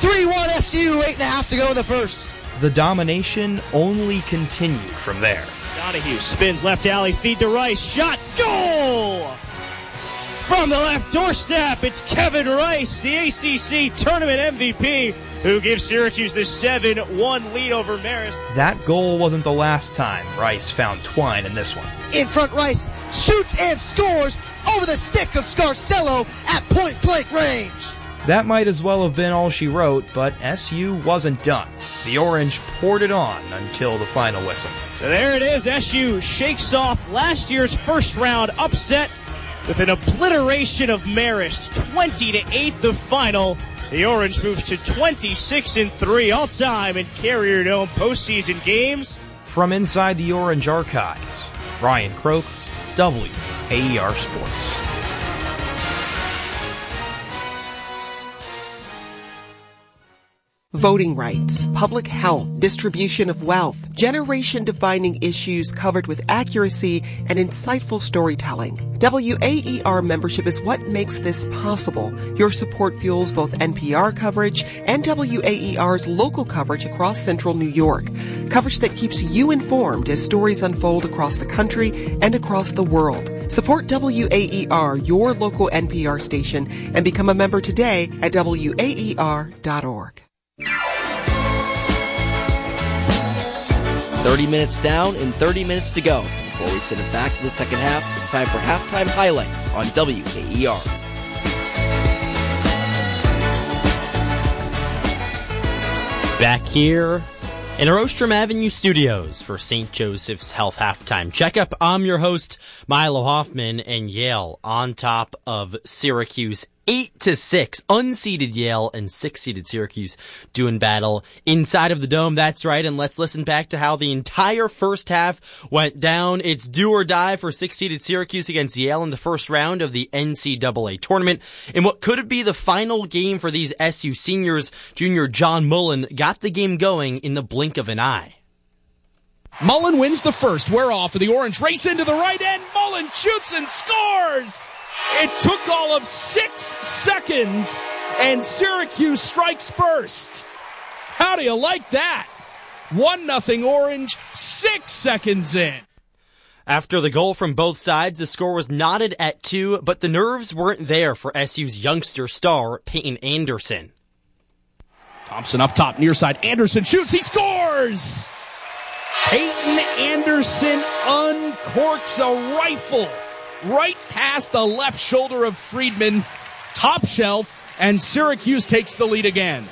3-1 SU, 8.5 to go in the first. The domination only continued from there. Donahue spins left alley, feed to Rice, shot, goal! From the left doorstep, it's Kevin Rice, the ACC Tournament MVP, who gives Syracuse the 7-1 lead over Marist. That goal wasn't the last time Rice found twine in this one. In front, Rice shoots and scores over the stick of Scarcello at point-blank range. That might as well have been all she wrote, but SU wasn't done. The Orange poured it on until the final whistle. So there it is. SU shakes off last year's first-round upset with an obliteration of Marist. 20-8 the final. The Orange moves to 26-3 all-time in Carrier Dome postseason games. From inside the Orange archives, Ryan Croak, WAER Sports. Voting rights, public health, distribution of wealth, generation-defining issues covered with accuracy and insightful storytelling. WAER membership is what makes this possible. Your support fuels both NPR coverage and WAER's local coverage across central New York. Coverage that keeps you informed as stories unfold across the country and across the world. Support WAER, your local NPR station, and become a member today at WAER.org. 30 minutes down and 30 minutes to go. Before we send it back to the second half, it's time for halftime highlights on WAER. Back here in our Ostrom Avenue studios for St. Joseph's Health Halftime Checkup. I'm your host, Milo Hoffman, and Yale on top of Syracuse 8-6. Unseeded Yale and 6-seeded Syracuse doing battle inside of the Dome. That's right, and let's listen back to how the entire first half went down. It's do or die for 6-seeded Syracuse against Yale in the first round of the NCAA tournament. In what could be the final game for these SU seniors, junior John Mullen got the game going in the blink of an eye. Mullen wins the first. We're off, and the Orange race into the right end. Mullen shoots and scores! It took all of 6 seconds, and Syracuse strikes first. How do you like that? 1-0 Orange, 6 seconds in. After the goal from both sides, the score was knotted at 2, but the nerves weren't there for SU's youngster star, Peyton Anderson. Thompson up top, near side. Anderson shoots, he scores! Peyton Anderson uncorks a rifle right past the left shoulder of Friedman, top shelf, and Syracuse takes the lead again.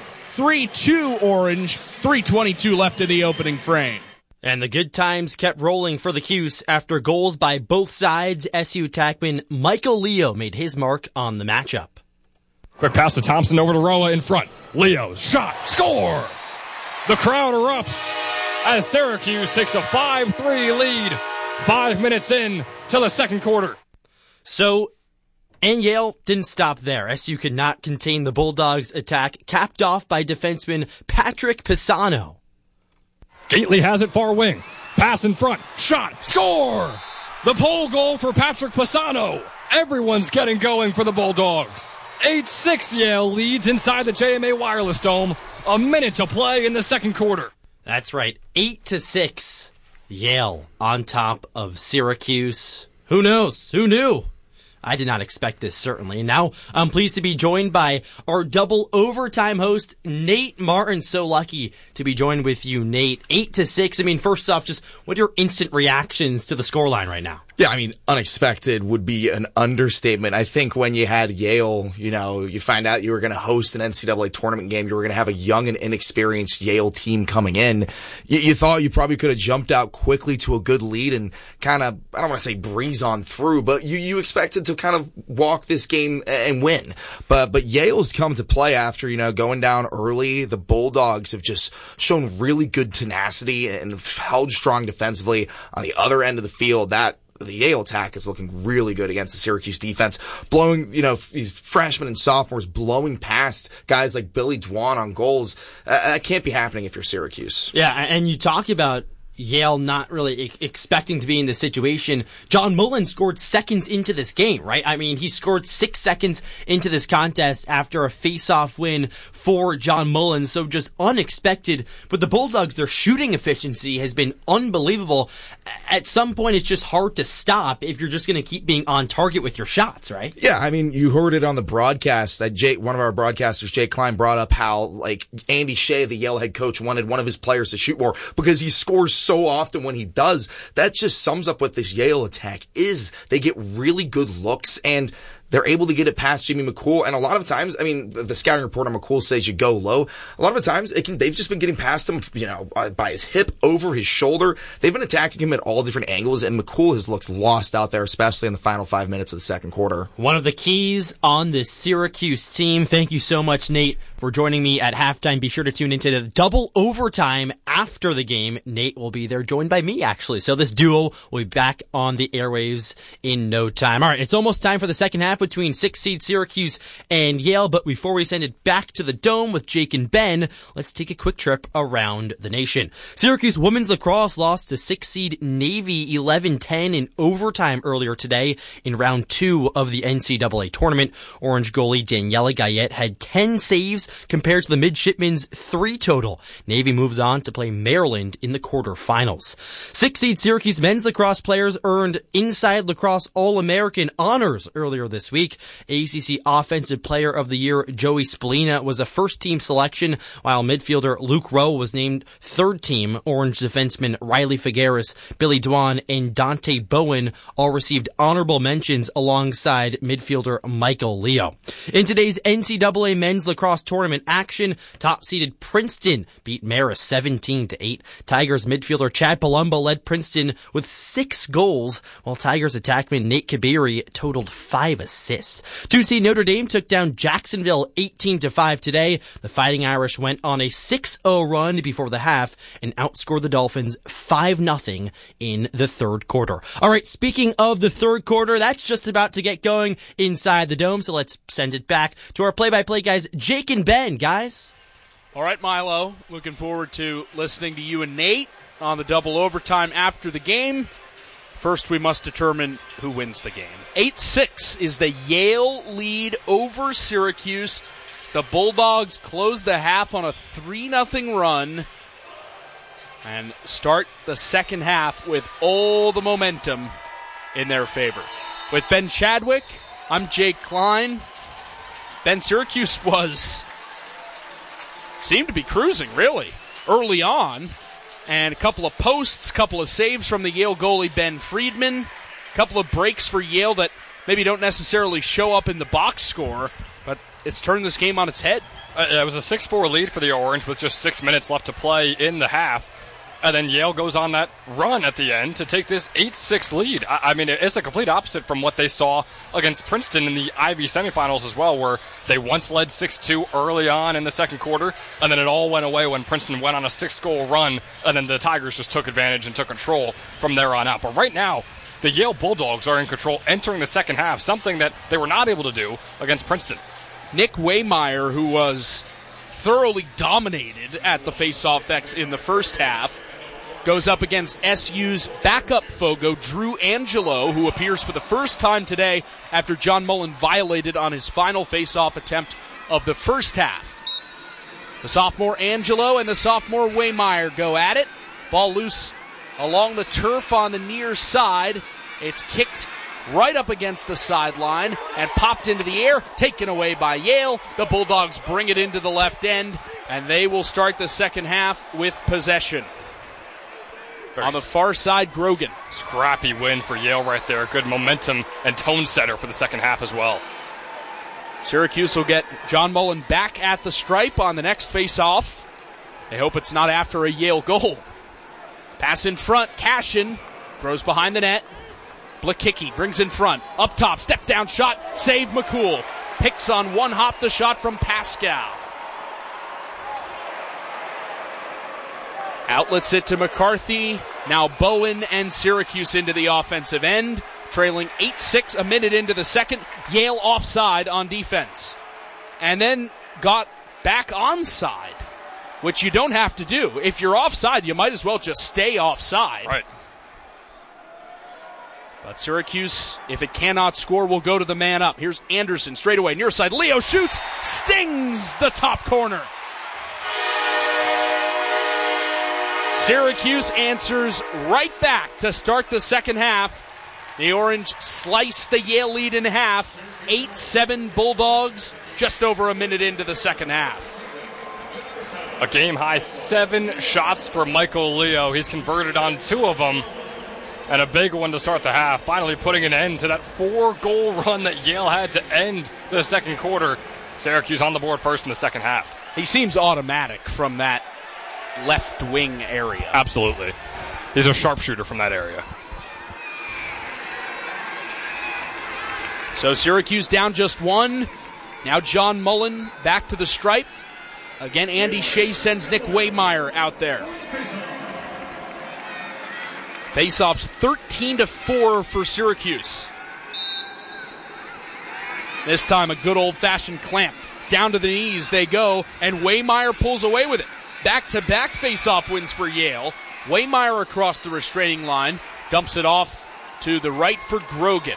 3-2 Orange, 3:22 left in the opening frame. And the good times kept rolling for the Cuse after goals by both sides. SU attackman Michael Leo made his mark on the matchup. Quick pass to Thompson over to Roa in front. Leo, shot, score! The crowd erupts as Syracuse takes a 5-3 lead. 5 minutes in to the second quarter. So, and Yale didn't stop there. SU could not contain the Bulldogs' attack, capped off by defenseman Patrick Pisano. Gately has it far wing. Pass in front. Shot. Score! The pole goal for Patrick Pisano. Everyone's getting going for the Bulldogs. 8-6 Yale leads inside the JMA Wireless Dome. A minute to play in the second quarter. That's right. 8-6. Yale on top of Syracuse. Who knows? Who knew? I did not expect this, certainly. And now I'm pleased to be joined by our double overtime host, Nate Martin. So lucky to be joined with you, Nate. 8-6. I mean, first off, just what are your instant reactions to the scoreline right now? Yeah, I mean, unexpected would be an understatement. I think when you had Yale, you find out you were going to host an NCAA tournament game, you were going to have a young and inexperienced Yale team coming in. You thought you probably could have jumped out quickly to a good lead and kind of, I don't want to say breeze on through, but you expected to kind of walk this game and win. But Yale's come to play after, going down early. The Bulldogs have just shown really good tenacity and held strong defensively on the other end of the field. The Yale attack is looking really good against the Syracuse defense, blowing, these freshmen and sophomores blowing past guys like Billy Dwan on goals. That can't be happening if you're Syracuse. Yeah, and you talk about Yale not really expecting to be in this situation. John Mullen scored seconds into this game, right? I mean, he scored 6 seconds into this contest after a face-off win for John Mullen, so just unexpected. But the Bulldogs, their shooting efficiency has been unbelievable. At some point, it's just hard to stop if you're just going to keep being on target with your shots, right? Yeah, I mean, you heard it on the broadcast that one of our broadcasters, Jake Klein, brought up how, like, Andy Shea, the Yale head coach, wanted one of his players to shoot more because he scores so often when he does. That just sums up what this Yale attack is. They get really good looks, and they're able to get it past Jimmy McCool. And a lot of times, I mean, the scouting report on McCool says you go low. A lot of the times, they've just been getting past him, by his hip, over his shoulder. They've been attacking him at all different angles, and McCool has looked lost out there, especially in the final 5 minutes of the second quarter. One of the keys on this Syracuse team. Thank you so much, Nate, for joining me at halftime. Be sure to tune into the double overtime after the game. Nate will be there, joined by me, actually. So this duo will be back on the airwaves in no time. All right, it's almost time for the second half between 6-seed Syracuse and Yale, but before we send it back to the Dome with Jake and Ben, let's take a quick trip around the nation. Syracuse women's lacrosse lost to 6-seed Navy 11-10 in overtime earlier today in round 2 of the NCAA tournament. Orange goalie Daniela Gayet had 10 saves compared to the Midshipmen's 3 total. Navy moves on to play Maryland in the quarterfinals. 6-seed Syracuse men's lacrosse players earned Inside Lacrosse All-American honors earlier this week. ACC Offensive Player of the Year Joey Spallina was a first-team selection, while midfielder Luke Rowe was named third-team. Orange defenseman Riley Figueres, Billy Dwan, and Dante Bowen all received honorable mentions alongside midfielder Michael Leo. In today's NCAA men's lacrosse tournament action, top-seeded Princeton beat Marist 17-8. Tigers midfielder Chad Palumbo led Princeton with 6 goals, while Tigers attackman Nate Kabiri totaled 5 assists. 2-seed Notre Dame took down Jacksonville 18-5 today. The Fighting Irish went on a 6-0 run before the half and outscored the Dolphins 5-0 in the third quarter. All right, speaking of the third quarter, that's just about to get going inside the Dome, so let's send it back to our play-by-play guys, Jake and Ben, guys. All right, Milo, looking forward to listening to you and Nate on the double overtime after the game. First, we must determine who wins the game. 8-6 is the Yale lead over Syracuse. The Bulldogs close the half on a 3-0 run and start the second half with all the momentum in their favor. With Ben Chadwick, I'm Jake Klein. Ben, Syracuse seemed to be cruising, really, early on. And a couple of posts, couple of saves from the Yale goalie Ben Friedman, a couple of breaks for Yale that maybe don't necessarily show up in the box score, but it's turned this game on its head. It was a 6-4 lead for the Orange with just 6 minutes left to play in the half. And then Yale goes on that run at the end to take this 8-6 lead. I mean, it's the complete opposite from what they saw against Princeton in the Ivy semifinals as well, where they once led 6-2 early on in the second quarter, and then it all went away when Princeton went on a 6-goal run, and then the Tigers just took advantage and took control from there on out. But right now, the Yale Bulldogs are in control entering the second half, something that they were not able to do against Princeton. Nick Waymeyer, who was thoroughly dominated at the face-off X in the first half, goes up against SU's backup Fogo, Drew Angelo, who appears for the first time today after John Mullen violated on his final face-off attempt of the first half. The sophomore Angelo and the sophomore Waymeyer go at it. Ball loose along the turf on the near side. It's kicked right up against the sideline and popped into the air, taken away by Yale. The Bulldogs bring it into the left end, and they will start the second half with possession. On the far side, Grogan. Scrappy win for Yale right there. Good momentum and tone setter for the second half as well. Syracuse will get John Mullen back at the stripe on the next face-off. They hope it's not after a Yale goal. Pass in front, Cashin throws behind the net. Blakicki brings in front, up top, step down shot, save McCool. Picks on one hop the shot from Pascal. Outlets it to McCarthy. Now Bowen and Syracuse into the offensive end. Trailing 8-6 a minute into the second. Yale offside on defense. And then got back onside. which you don't have to do. If you're offside, you might as well just stay offside. Right. But Syracuse, if it cannot score, will go to the man up. Here's Anderson straight away, near side. Leo shoots, stings the top corner. Syracuse answers right back to start the second half. The Orange slice the Yale lead in half. 8-7 Bulldogs, just over a minute into the second half. A game-high 7 shots for Michael Leo. He's converted on 2 of them. And a big one to start the half, finally putting an end to that 4-goal run that Yale had to end the second quarter. Syracuse on the board first in the second half. He seems automatic from that left wing area. Absolutely. He's a sharpshooter from that area. So Syracuse down just 1. Now John Mullen back to the stripe. Again, Andy Shea sends Nick Waymeyer out there. Faceoffs 13-4 for Syracuse. This time a good old-fashioned clamp. Down to the knees they go, and Waymeyer pulls away with it. Back-to-back faceoff wins for Yale. Waymeyer across the restraining line, dumps it off to the right for Grogan.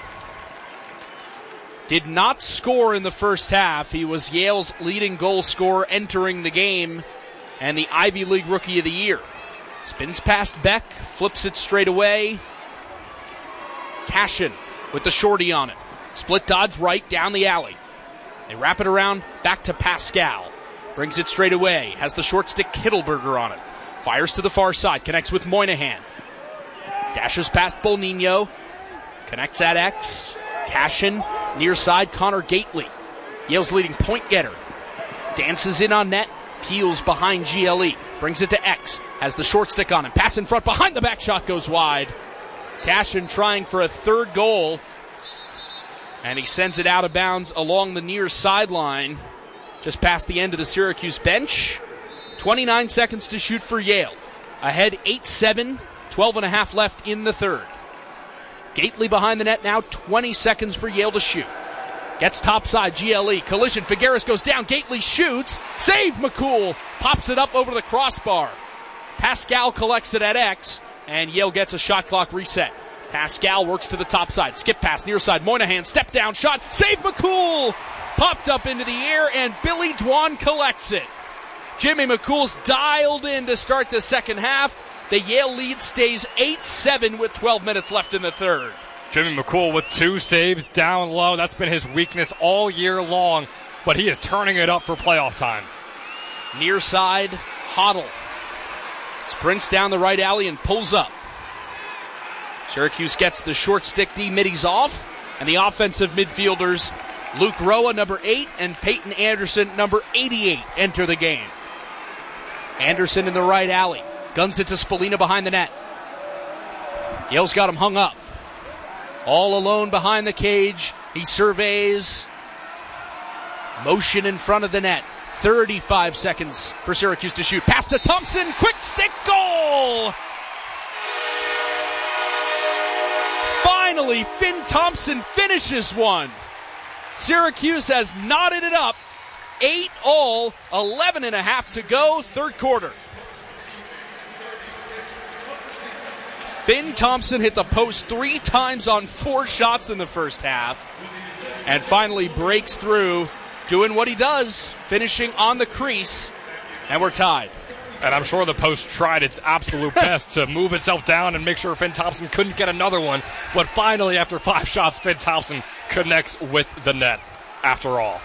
Did not score in the first half. He was Yale's leading goal scorer entering the game and the Ivy League Rookie of the Year. Spins past Beck, flips it straight away. Cashin with the shorty on it. Split dodge right down the alley. They wrap it around, back to Pascal. Brings it straight away, has the short stick Kittelberger on it. Fires to the far side, connects with Moynihan. Dashes past Bolnino, connects at X. Cashin, near side, Connor Gately. Yale's leading point getter. Dances in on net, peels behind GLE. Brings it to X, has the short stick on him. Pass in front, behind the back shot goes wide. Cashin trying for a third goal. And he sends it out of bounds along the near sideline, just past the end of the Syracuse bench. 29 seconds to shoot for Yale. Ahead 8-7, 12.5 left in the third. Gately behind the net now, 20 seconds for Yale to shoot. Gets topside, GLE, collision, Figueres goes down, Gately shoots, save McCool, pops it up over the crossbar. Pascal collects it at X, and Yale gets a shot clock reset. Pascal works to the top side, skip pass, near side, Moynihan, step down shot, save McCool! Popped up into the air, and Billy Dwan collects it. Jimmy McCool's dialed in to start the second half. The Yale lead stays 8-7 with 12 minutes left in the third. Jimmy McCool with 2 saves down low. That's been his weakness all year long, but he is turning it up for playoff time. Near side, Hoddle sprints down the right alley and pulls up. Syracuse gets the short stick D middies off, and the offensive midfielders Luke Roa, number 8, and Peyton Anderson, number 88, enter the game. Anderson in the right alley. Guns it to Spallina behind the net. Yale's got him hung up. All alone behind the cage. He surveys. Motion in front of the net. 35 seconds for Syracuse to shoot. Pass to Thompson. Quick stick goal! Finally, Finn Thompson finishes one. Syracuse has knotted it up. 8-all, 11.5 to go, third quarter. Finn Thompson hit the post 3 times on 4 shots in the first half and finally breaks through, doing what he does, finishing on the crease, and we're tied. And I'm sure the post tried its absolute best to move itself down and make sure Finn Thompson couldn't get another one. But finally, after 5 shots, Finn Thompson connects with the net after all.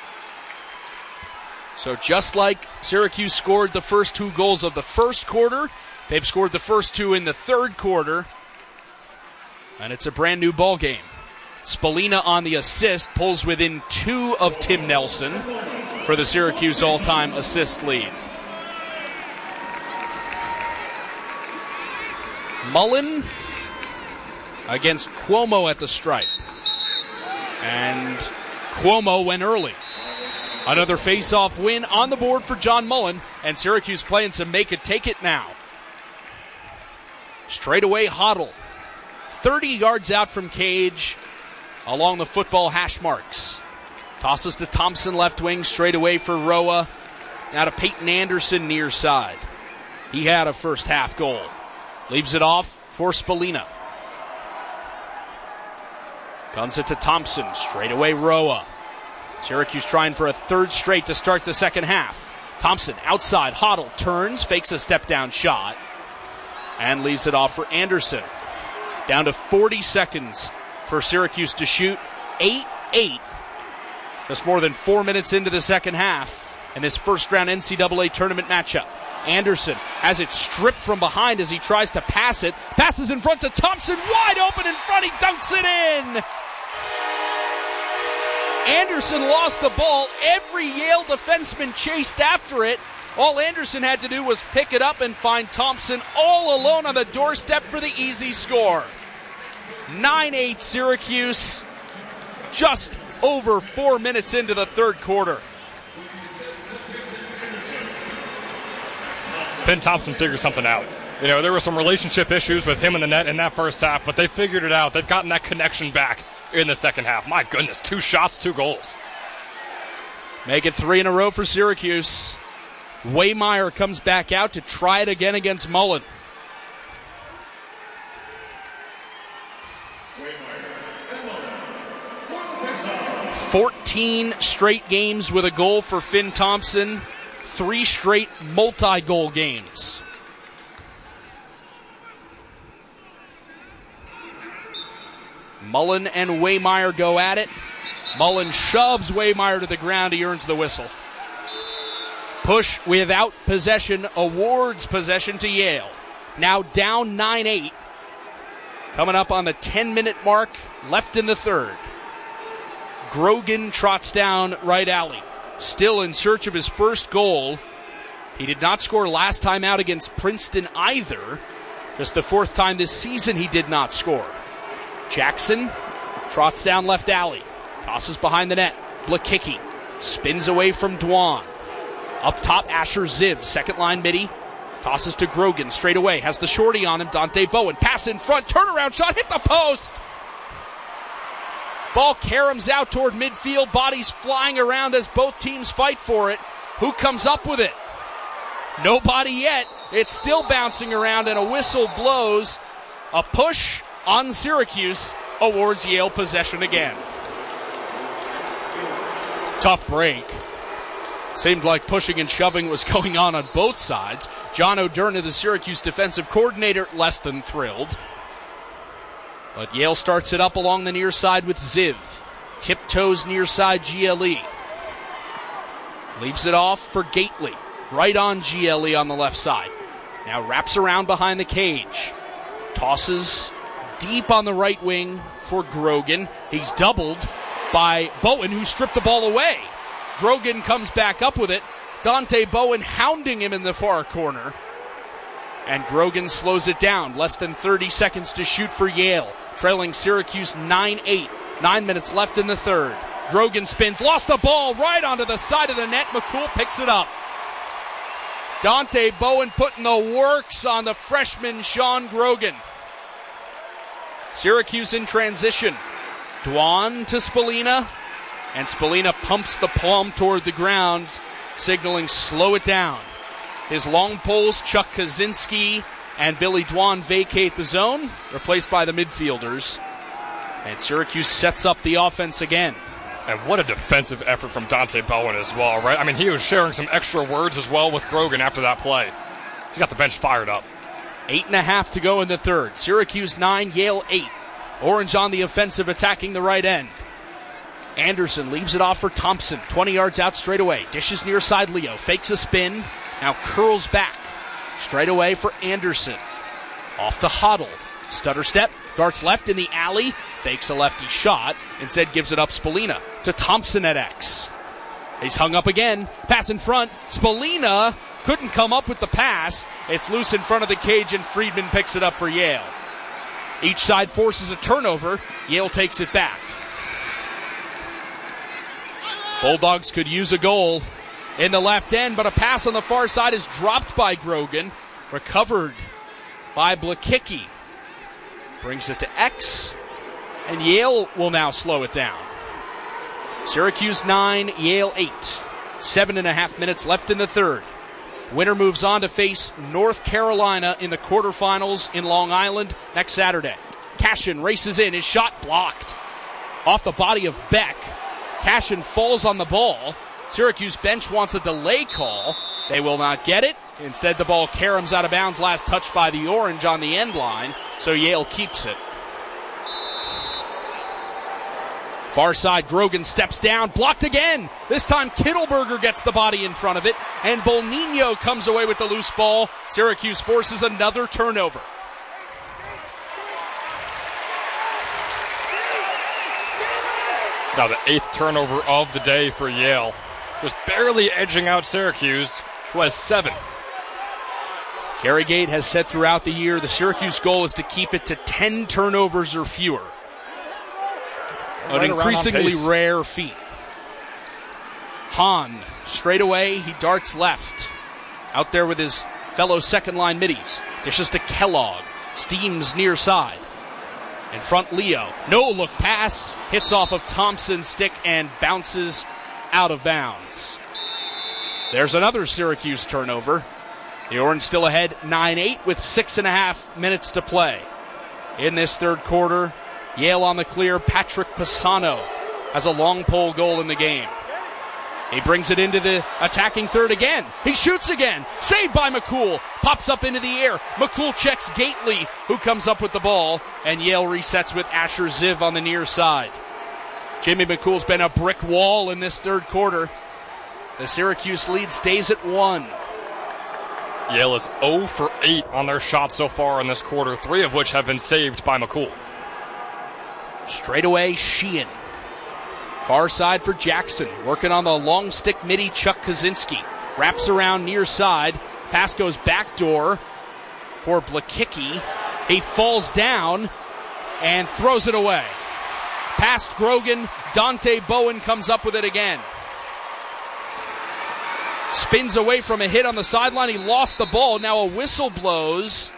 So just like Syracuse scored the first 2 goals of the first quarter, they've scored the first 2 in the third quarter. And it's a brand new ball game. Spallina on the assist pulls within 2 of Tim Nelson for the Syracuse all-time assist lead. Mullen against Cuomo at the stripe. And Cuomo went early. Another face-off win on the board for John Mullen, and Syracuse playing some make-it-take-it now. Straight away, Hoddle. 30 yards out from cage along the football hash marks. Tosses to Thompson left wing, straight away for Roa. Now to Peyton Anderson near side. He had a first half goal. Leaves it off for Spallina. Guns it to Thompson. Straight away Roa. Syracuse trying for a third straight to start the second half. Thompson outside. Hoddle turns. Fakes a step down shot. And leaves it off for Anderson. Down to 40 seconds for Syracuse to shoot. 8-8. Just more than 4 minutes into the second half in this first round NCAA tournament matchup. Anderson has it stripped from behind as he tries to pass it. Passes in front to Thompson. Wide open in front. He dunks it in. Anderson lost the ball. Every Yale defenseman chased after it. All Anderson had to do was pick it up and find Thompson all alone on the doorstep for the easy score. 9-8 Syracuse. Just over 4 minutes into the third quarter. Ben Thompson figured something out. You know, there were some relationship issues with him in the net in that first half, but they figured it out. They've gotten that connection back in the second half. My goodness, 2 shots, 2 goals. Make it 3 in a row for Syracuse. Waymire comes back out to try it again against Mullen. 14 straight games with a goal for Finn Thompson. 3 straight multi-goal games. Mullen and Waymire go at it. Mullen shoves Waymire to the ground. He earns the whistle. Push without possession awards possession to Yale. Now down 9-8. Coming up on the 10-minute mark, left in the third. Grogan trots down right alley. Still in search of his first goal. He did not score last time out against Princeton either. Just the 4th time this season he did not score. Jackson trots down left alley. Tosses behind the net. Blakicki spins away from Dwan. Up top, Asher Ziv, second line midi. Tosses to Grogan straight away. Has the shorty on him. Dante Bowen. Pass in front. Turnaround shot. Hit the post. Ball caroms out toward midfield. Bodies flying around as both teams fight for it. Who comes up with it? Nobody yet. It's still bouncing around and a whistle blows. A push on Syracuse awards Yale possession again. Tough break. Seemed like pushing and shoving was going on both sides. John O'Derna, the Syracuse defensive coordinator, less than thrilled. But Yale starts it up along the near side with Ziv. Tiptoes near side GLE. Leaves it off for Gately. Right on GLE on the left side. Now wraps around behind the cage. Tosses deep on the right wing for Grogan. He's doubled by Bowen, who stripped the ball away. Grogan comes back up with it. Dante Bowen hounding him in the far corner. And Grogan slows it down. Less than 30 seconds to shoot for Yale. Trailing Syracuse 9-8. 9 minutes left in the third. Grogan spins. Lost the ball right onto the side of the net. McCool picks it up. Dante Bowen putting the works on the freshman Sean Grogan. Syracuse in transition. Dwan to Spallina. And Spallina pumps the palm toward the ground, signaling slow it down. His long poles, Chuck Kaczynski and Billy Dwan vacate the zone, replaced by the midfielders. And Syracuse sets up the offense again. And what a defensive effort from Dante Bowen as well, right? I mean, he was sharing some extra words as well with Grogan after that play. He got the bench fired up. 8.5 to go in the third. Syracuse 9, Yale 8. Orange on the offensive, attacking the right end. Anderson leaves it off for Thompson. 20 yards out straight away. Dishes near side Leo. Fakes a spin. Now curls back. Straight away for Anderson. Off to Hoddle. Stutter step. Darts left in the alley. Fakes a lefty shot. Instead gives it up Spallina to Thompson at X. He's hung up again. Pass in front. Spallina couldn't come up with the pass. It's loose in front of the cage and Friedman picks it up for Yale. Each side forces a turnover. Yale takes it back. Bulldogs could use a goal in the left end, but a pass on the far side is dropped by Grogan. Recovered by Blakicki. Brings it to X, and Yale will now slow it down. Syracuse 9, Yale 8. 7.5 minutes left in the third. Winner moves on to face North Carolina in the quarterfinals in Long Island next Saturday. Cashin races in. His shot blocked off the body of Beck. Cashin falls on the ball. Syracuse bench wants a delay call. They will not get it. Instead, the ball caroms out of bounds, last touched by the Orange on the end line, so Yale keeps it. Far side, Grogan steps down, blocked again. This time, Kittleberger gets the body in front of it, and Bolnino comes away with the loose ball. Syracuse forces another turnover. Now the 8th turnover of the day for Yale. Just barely edging out Syracuse, who has 7. Gary Gate has said throughout the year the Syracuse goal is to keep it to 10 turnovers or fewer. An increasingly rare feat. Hahn, straight away, he darts left. Out there with his fellow second-line middies. Dishes to Kellogg. Steams near side. In front, Leo. No-look pass. Hits off of Thompson's stick and bounces out of bounds. There's another Syracuse turnover. The Orange still ahead 9-8 with 6.5 minutes to play. In this third quarter, Yale on the clear. Patrick Pisano has a long pole goal in the game. He brings it into the attacking third again. He shoots again. Saved by McCool. Pops up into the air. McCool checks Gately, who comes up with the ball. And Yale resets with Asher Ziv on the near side. Jimmy McCool's been a brick wall in this third quarter. The Syracuse lead stays at 1. Yale is 0 for 8 on their shots so far in this quarter, 3 of which have been saved by McCool. Straight away, Sheehan. Far side for Jackson. Working on the long stick midi, Chuck Kaczynski. Wraps around near side. Pass goes backdoor for Blakicki. He falls down and throws it away. Past Grogan. Dante Bowen comes up with it again. Spins away from a hit on the sideline. He lost the ball. Now a whistle blows.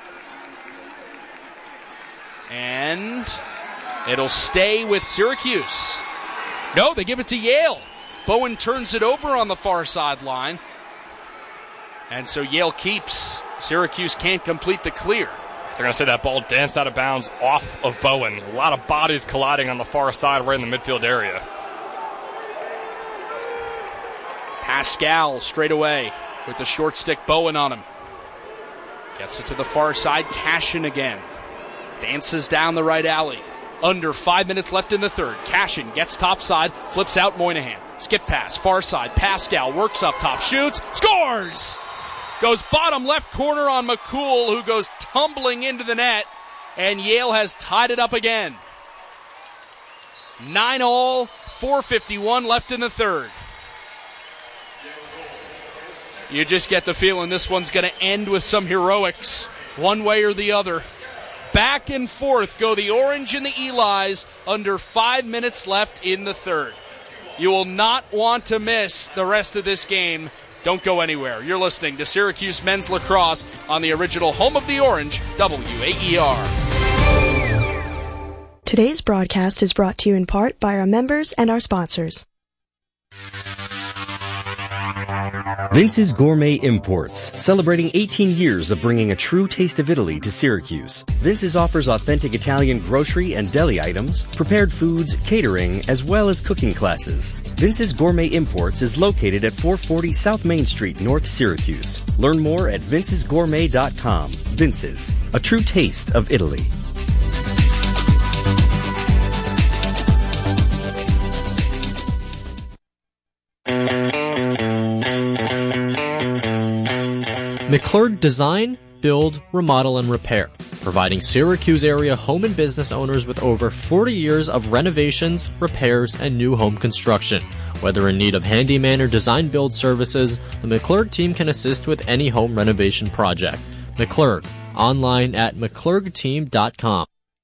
And it'll stay with Syracuse. No, they give it to Yale. Bowen turns it over on the far sideline. And so Yale keeps. Syracuse can't complete the clear. They're going to say that ball danced out of bounds off of Bowen. A lot of bodies colliding on the far side right in the midfield area. Pascal straight away with the short stick, Bowen on him. Gets it to the far side, Cashin again. Dances down the right alley. Under 5 minutes left in the third. Cashin gets topside, flips out Moynihan. Skip pass, far side. Pascal works up top, shoots, scores! Goes bottom left corner on McCool, who goes tumbling into the net, and Yale has tied it up again. 9-all, 4:51 left in the third. You just get the feeling this one's going to end with some heroics, one way or the other. Back and forth go the Orange and the Elis, under 5 minutes left in the third. You will not want to miss the rest of this game. Don't go anywhere. You're listening to Syracuse Men's Lacrosse on the original home of the Orange, WAER. Today's broadcast is brought to you in part by our members and our sponsors. Vince's Gourmet Imports, celebrating 18 years of bringing a true taste of Italy to Syracuse. Vince's offers authentic Italian grocery and deli items, prepared foods, catering, as well as cooking classes. Vince's Gourmet Imports is located at 440 South Main Street, North Syracuse. Learn more at vincesgourmet.com. Vince's, a true taste of Italy. McClurg Design, Build, Remodel, and Repair, providing Syracuse area home and business owners with over 40 years of renovations, repairs, and new home construction. Whether in need of handyman or design build services, the McClurg team can assist with any home renovation project. McClurg, online at mcclurgteam.com.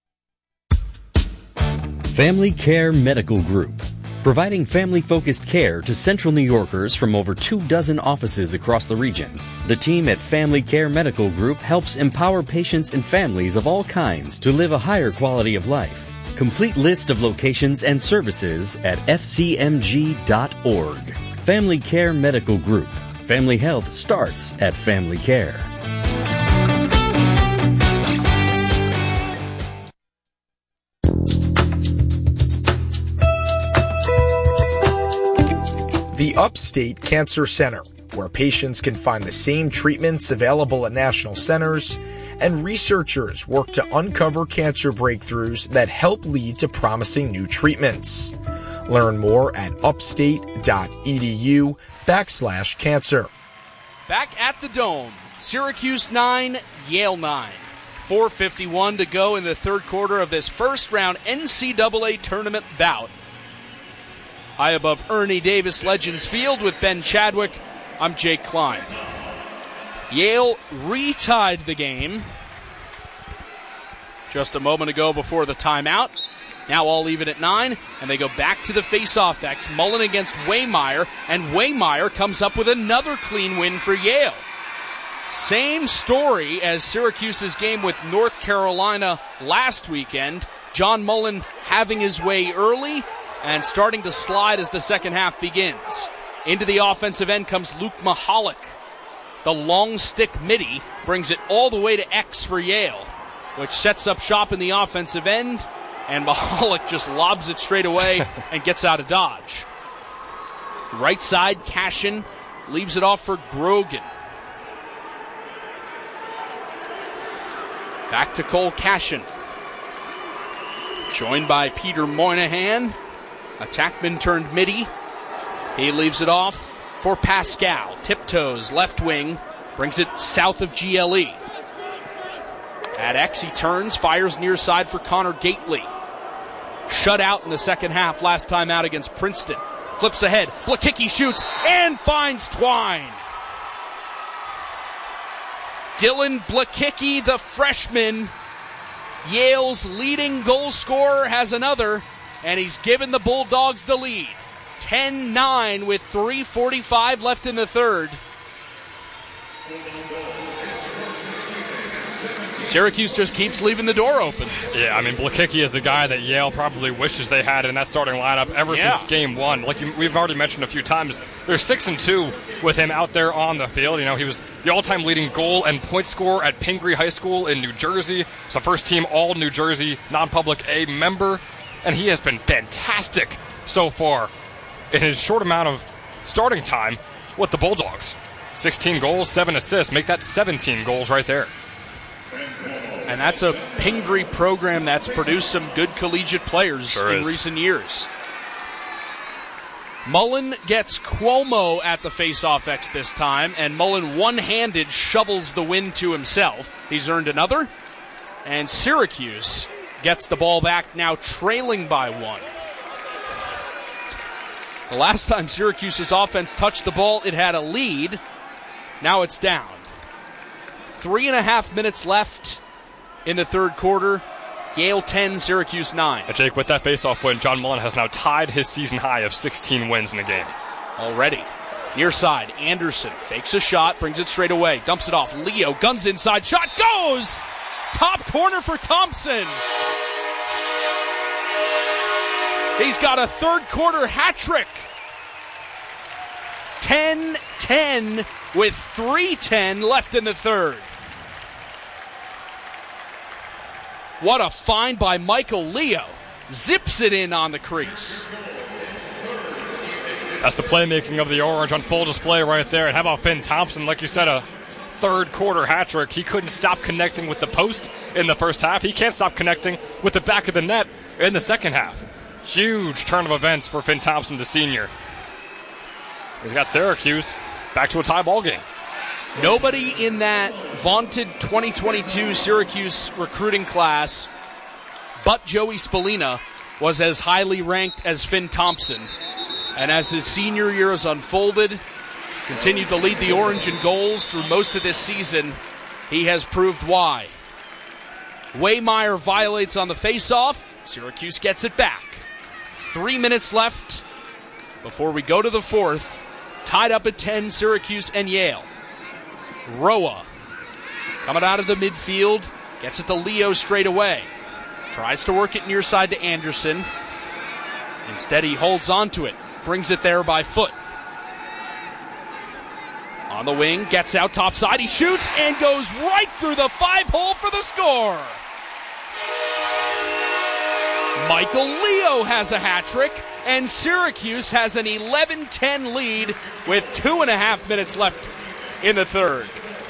Family Care Medical Group, providing family-focused care to Central New Yorkers from over 24 offices across the region. The team at Family Care Medical Group helps empower patients and families of all kinds to live a higher quality of life. Complete list of locations and services at fcmg.org. Family Care Medical Group. Family health starts at Family Care. The Upstate Cancer Center, where patients can find the same treatments available at national centers, and researchers work to uncover cancer breakthroughs that help lead to promising new treatments. Learn more at upstate.edu/cancer. Back at the Dome, Syracuse 9, Yale 9. 4:51 to go in the third quarter of this first round NCAA tournament bout. High above Ernie Davis Legends Field with Ben Chadwick, I'm Jake Klein. Yale retied the game just a moment ago before the timeout. Now all even at 9, and they go back to the face-off X. Mullen against Waymeyer, and Waymeyer comes up with another clean win for Yale. Same story as Syracuse's game with North Carolina last weekend. John Mullen having his way early and starting to slide as the second half begins. Into the offensive end comes Luke Mahalik. The long stick midi brings it all the way to X for Yale, which sets up shop in the offensive end, and Mahalik just lobs it straight away and gets out of dodge. Right side, Cashin leaves it off for Grogan. Back to Cole Cashin. Joined by Peter Moynihan. Attackman turned midi. He leaves it off for Pascal. Tiptoes, left wing, brings it south of GLE. At X, he turns, fires near side for Connor Gately. Shut out in the second half last time out against Princeton. Flips ahead, Blakicki shoots, and finds Twine. Dylan Blakicki, the freshman, Yale's leading goal scorer, has another, and he's given the Bulldogs the lead. 10-9 with 3:45 left in the third. Syracuse just keeps leaving the door open. Yeah, I mean, Blakicki is a guy that Yale probably wishes they had in that starting lineup ever since game one. Like we've already mentioned a few times, they're 6-2 with him out there on the field. You know, he was the all-time leading goal and point scorer at Pingree High School in New Jersey. So first-team All-New Jersey non-public A member. And he has been fantastic so far in his short amount of starting time with the Bulldogs. 16 goals, 7 assists. Make that 17 goals right there. And that's a Pingree program that's produced some good collegiate players in recent years. Mullen gets Cuomo at the face-off X this time, and Mullen one-handed shovels the win to himself. He's earned another, and Syracuse gets the ball back, now trailing by 1. The last time Syracuse's offense touched the ball, it had a lead. Now it's down. 3.5 minutes left in the third quarter. Yale 10, Syracuse 9. Jake, with that face-off win, John Mullen has now tied his season high of 16 wins in a game. Already. Near side, Anderson fakes a shot, brings it straight away, dumps it off. Leo guns inside, shot goes! Top corner for Thompson. He's got a third quarter hat trick. 10-10 with 3:10 left in the third. What a find by Michael Leo. Zips it in on the crease. That's the playmaking of the Orange on full display right there. And how about Finn Thompson? Like you said, a third quarter hat trick. He couldn't stop connecting with the post in the first half. He can't stop connecting with the back of the net in the second half. Huge turn of events for Finn Thompson, the senior. He's got Syracuse back to a tie ball game. Nobody in that vaunted 2022 Syracuse recruiting class but Joey Spallina was as highly ranked as Finn Thompson. And as his senior year has unfolded, continued to lead the Orange in goals through most of this season, he has proved why. Waymeyer violates on the faceoff. Syracuse gets it back. 3 minutes left before we go to the fourth. Tied up at 10, Syracuse and Yale. Roa coming out of the midfield, gets it to Leo straight away. Tries to work it near side to Anderson. Instead, he holds on to it, brings it there by foot. On the wing, gets out topside, he shoots and goes right through the 5-hole for the score. Michael Leo has a hat trick, and Syracuse has an 11-10 lead with 2.5 minutes left in the third.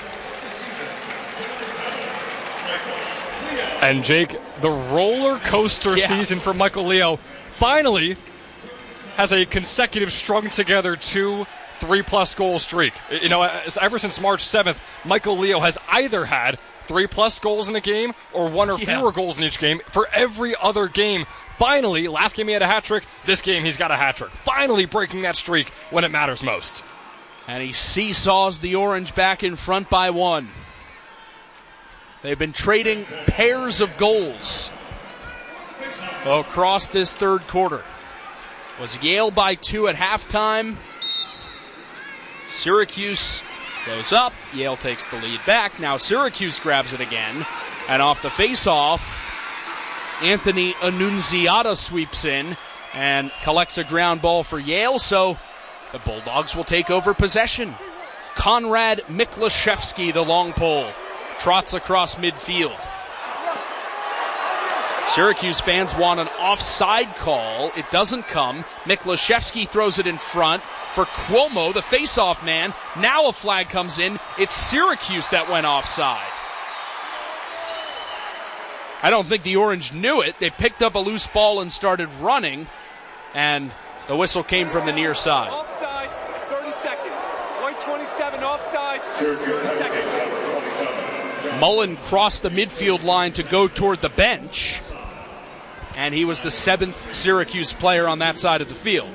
And Jake, the roller coaster season for Michael Leo finally has a consecutive strung together 2 3-plus goal streak. You know, ever since March 7th, Michael Leo has either had 3-plus goals in a game or 1 or fewer goals in each game for every other game. Finally, last game he had a hat trick, this game he's got a hat trick. Finally breaking that streak when it matters most. And he seesaws the Orange back in front by 1. They've been trading pairs of goals across this third quarter. It was Yale by 2 at halftime. Syracuse goes up. Yale takes the lead back. Now Syracuse grabs it again. And off the face-off, Anthony Annunziata sweeps in and collects a ground ball for Yale. So the Bulldogs will take over possession. Konrad Miklaszewski, the long pole, trots across midfield. Syracuse fans want an offside call. It doesn't come. Miklaszewski throws it in front for Cuomo, the face-off man. Now a flag comes in. It's Syracuse that went offside. I don't think the Orange knew it. They picked up a loose ball and started running, and the whistle came from the near side. Offsides, 30 seconds. White 27, offsides, 30 seconds. Mullen crossed the midfield line to go toward the bench, and he was the 7th Syracuse player on that side of the field.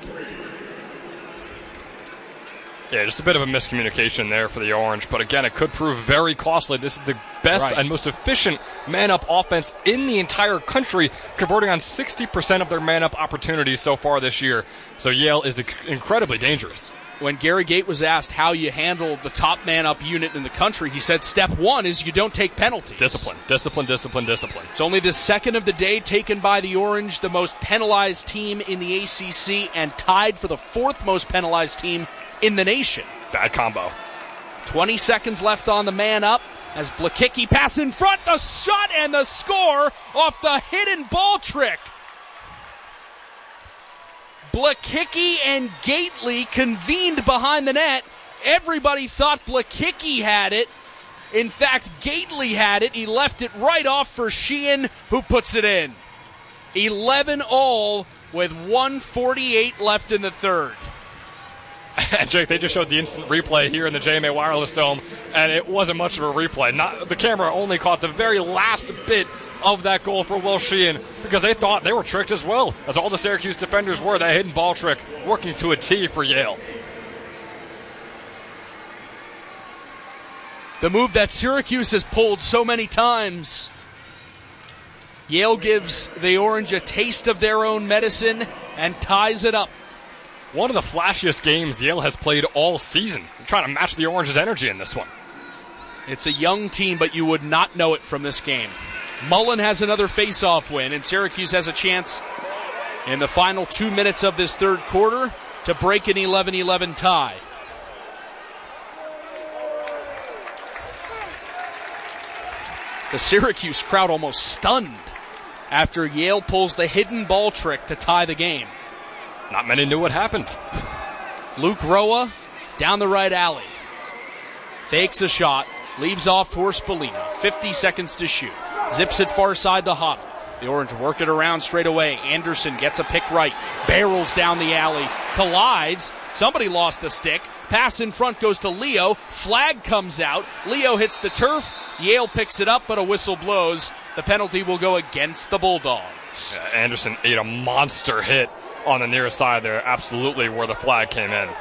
Yeah, just a bit of a miscommunication there for the Orange, but again, it could prove very costly. This is the best and most efficient man-up offense in the entire country, converting on 60% of their man-up opportunities so far this year. So Yale is incredibly dangerous. When Gary Gait was asked how you handle the top man-up unit in the country, he said step 1 is you don't take penalties. Discipline, discipline, discipline, discipline. It's only the second of the day taken by the Orange, the most penalized team in the ACC, and tied for the 4th most penalized team in the nation. Bad combo. 20 seconds left on the man-up as Blakicki pass in front, the shot and the score off the hidden ball trick. Blakicki and Gately convened behind the net. Everybody thought Blakicki had it. In fact, Gately had it. He left it right off for Sheehan, who puts it in. 11-all with 1:48 left in the third. And Jake, they just showed the instant replay here in the JMA Wireless Dome, and it wasn't much of a replay. The camera only caught the very last bit of that goal for Will Sheehan, because they thought they were tricked as well, as all the Syracuse defenders were. That hidden ball trick working to a T for Yale. The move that Syracuse has pulled so many times. Yale gives the Orange a taste of their own medicine and ties it up. One of the flashiest games Yale has played all season. I'm trying to match the Orange's energy in this one. It's a young team, but you would not know it from this game. Mullen has another face-off win, and Syracuse has a chance in the final 2 minutes of this third quarter to break an 11-11 tie. The Syracuse crowd almost stunned after Yale pulls the hidden ball trick to tie the game. Not many knew what happened. Luke Roa down the right alley. Fakes a shot. Leaves off for Spallina. 50 seconds to shoot. Zips it far side to Hoddle. The Orange work it around straight away. Anderson gets a pick right. Barrels down the alley. Collides. Somebody lost a stick. Pass in front goes to Leo. Flag comes out. Leo hits the turf. Yale picks it up, but a whistle blows. The penalty will go against the Bulldogs. Yeah, Anderson ate a monster hit on the near side there, absolutely where the flag came in.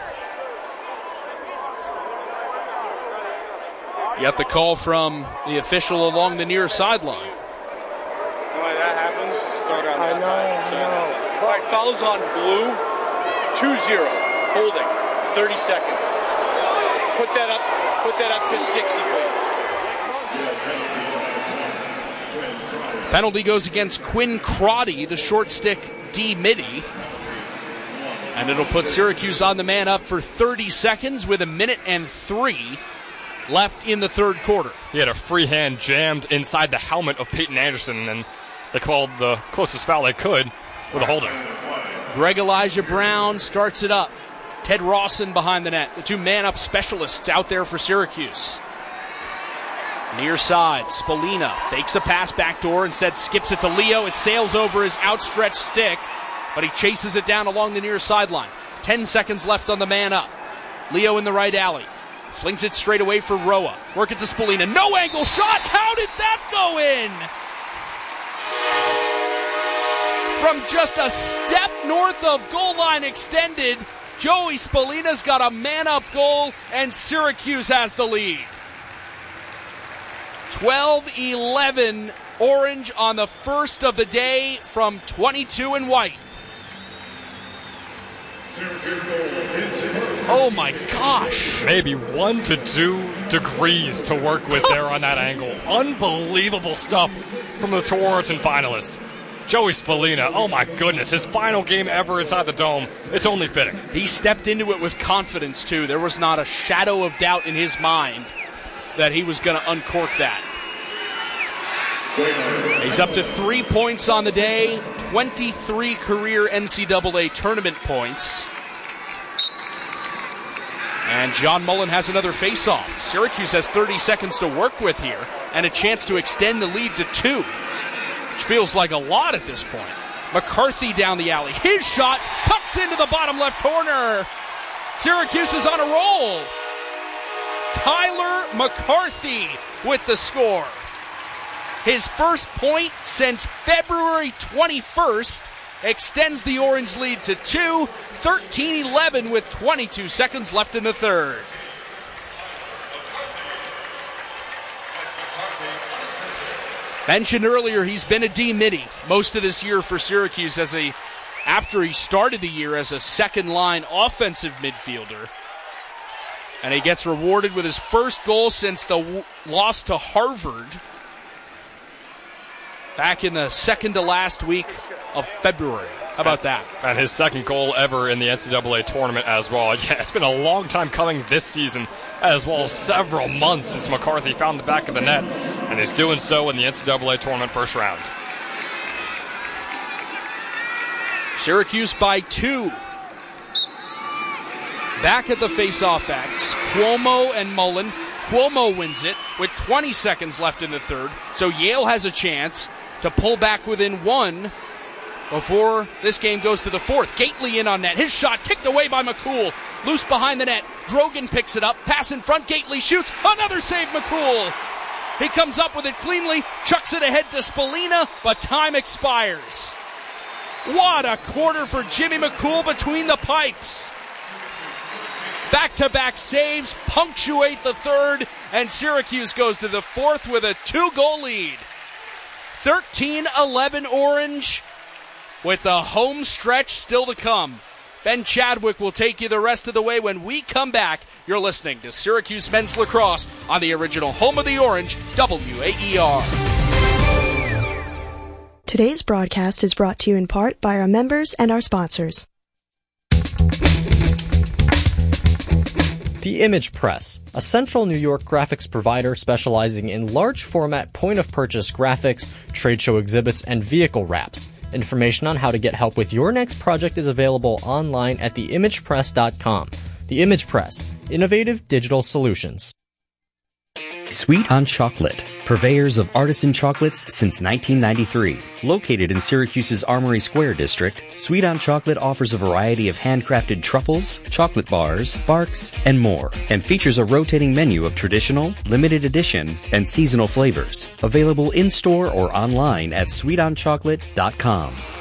You got the call from the official along the near sideline. When that happens, start on that side. All right, fouls on blue, 2-0, holding, 30 seconds. Put that up to 60, please. Penalty goes against Quinn Crotty, the short stick D midi. And it'll put Syracuse on the man up for 30 seconds with 1:03 left in the third quarter. He had a free hand jammed inside the helmet of Peyton Anderson, and they called the closest foul they could with a holding. Greg Elijah Brown starts it up. Ted Rawson behind the net. The two man-up specialists out there for Syracuse. Near side, Spolina fakes a pass backdoor, instead skips it to Leo. It sails over his outstretched stick, but he chases it down along the near sideline. 10 seconds left on the man-up. Leo in the right alley. Flings it straight away for Roa. Work it to Spolina. No angle shot! How did that go in? From just a step north of goal line extended, Joey Spolina's got a man-up goal, and Syracuse has the lead. 12-11 Orange on the first of the day from 22 and white. Oh my gosh. Maybe 1 to 2 degrees to work with there on that angle. Unbelievable stuff from the Tewaaraton finalist. Joey Spolina, oh my goodness, his final game ever inside the Dome. It's only fitting. He stepped into it with confidence, too. There was not a shadow of doubt in his mind that he was going to uncork that. He's up to 3 points on the day, 23 career NCAA tournament points. And John Mullen has another face-off. Syracuse has 30 seconds to work with here and a chance to extend the lead to 2. Which feels like a lot at this point. McCarthy down the alley. His shot tucks into the bottom left corner. Syracuse is on a roll. Tyler McCarthy with the score. His first point since February 21st extends the Orange lead to 2, 13-11 with 22 seconds left in the third. Mentioned earlier, he's been a D-midi most of this year for Syracuse after he started the year as a second-line offensive midfielder. And he gets rewarded with his first goal since the loss to Harvard back in the second to last week of February. How about that? And his second goal ever in the NCAA tournament as well. Yeah, it's been a long time coming this season, as well as several months since McCarthy found the back of the net, and is doing so in the NCAA tournament first round. Syracuse by 2. Back at the face-off X, Cuomo and Mullen. Cuomo wins it with 20 seconds left in the third, so Yale has a chance to pull back within 1 before this game goes to the fourth. Gately in on net. His shot kicked away by McCool. Loose behind the net. Drogan picks it up. Pass in front. Gately shoots. Another save, McCool. He comes up with it cleanly. Chucks it ahead to Spolina, but time expires. What a quarter for Jimmy McCool between the pipes. Back-to-back saves punctuate the third, and Syracuse goes to the fourth with a 2-goal lead. 13-11 Orange, with the home stretch still to come. Ben Chadwick will take you the rest of the way when we come back. You're listening to Syracuse Men's Lacrosse on the original home of the Orange, WAER. Today's broadcast is brought to you in part by our members and our sponsors. The Image Press, a central New York graphics provider specializing in large format point-of-purchase graphics, trade show exhibits, and vehicle wraps. Information on how to get help with your next project is available online at theimagepress.com. The Image Press, innovative digital solutions. Sweet on Chocolate, purveyors of artisan chocolates since 1993. Located in Syracuse's Armory Square district, Sweet on Chocolate offers a variety of handcrafted truffles, chocolate bars, barks, and more, and features a rotating menu of traditional, limited edition, and seasonal flavors. Available in-store or online at sweetonchocolate.com.